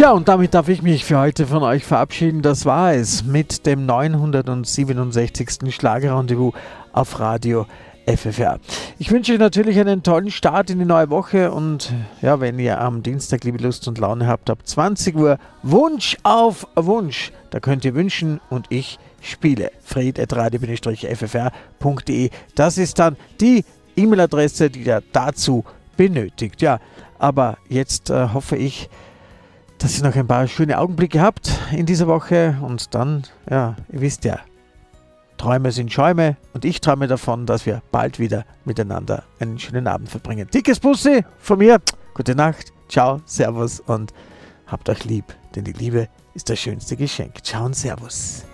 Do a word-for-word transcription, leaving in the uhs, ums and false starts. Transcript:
Tja, und damit darf ich mich für heute von euch verabschieden. Das war es mit dem neunhundertsiebenundsechzigsten Schlagerrendezvous auf Radio F F R. Ich wünsche euch natürlich einen tollen Start in die neue Woche und ja, wenn ihr am Dienstag liebe Lust und Laune habt, ab zwanzig Uhr Wunsch auf Wunsch. Da könnt ihr wünschen und ich spiele. fried at radio f f r punkt d e. Das ist dann die E-Mail-Adresse, die ihr dazu benötigt. Ja, aber jetzt äh, hoffe ich, dass ihr noch ein paar schöne Augenblicke habt in dieser Woche und dann, ja, ihr wisst ja, Träume sind Schäume und ich träume davon, dass wir bald wieder miteinander einen schönen Abend verbringen. Dickes Bussi von mir, gute Nacht, ciao, servus und habt euch lieb, denn die Liebe ist das schönste Geschenk. Ciao und servus.